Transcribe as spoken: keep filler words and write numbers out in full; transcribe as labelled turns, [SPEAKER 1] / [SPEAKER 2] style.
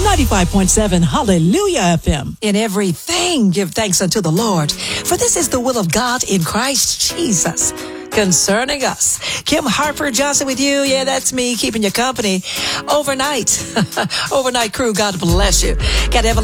[SPEAKER 1] ninety-five point seven Hallelujah F M.
[SPEAKER 2] In everything, give thanks unto the Lord, for this is the will of God in Christ Jesus concerning us. Kim Harper Johnson with you. Yeah, that's me, keeping you company overnight. Overnight crew, God bless you. Got Evelyn